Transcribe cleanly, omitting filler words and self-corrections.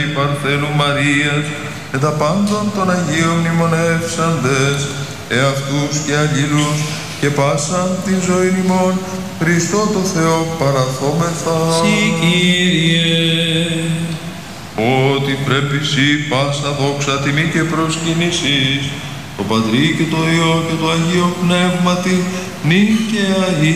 Παρθένου Μαρίας, και τα πάντων των Αγίων μνημονεύσαντες, εαυτούς και αλλήλους, και πάσαν την ζωή ημών, Χριστό το Θεό παραθόμεθα. Συ Κύριε. Ότι πρέπει σοι πάσα δόξα τιμή και προσκυνήσεις, το Πατρί και το Υιό και το Αγίο Πνεύματι, νίκαια